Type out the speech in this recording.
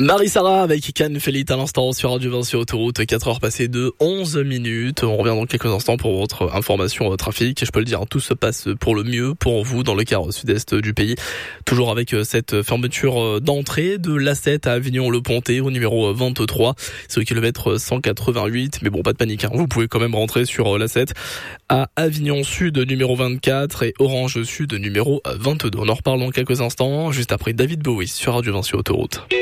Marie-Sarah avec Can Félite à l'instant sur Radio 20 sur Autoroute, 4 heures passées de 11 minutes. On revient dans quelques instants pour votre information trafic. Et je peux le dire, tout se passe pour le mieux pour vous dans le quart sud-est du pays. Toujours avec cette fermeture d'entrée de l'A7 à Avignon-le-Pontet au numéro 23. C'est au kilomètre 188. Mais bon, pas de panique, vous pouvez quand même rentrer sur l'A7 à Avignon Sud numéro 24 et Orange Sud numéro 22. On en reparle dans quelques instants, juste après David Bowie sur Radio 20 sur Autoroute.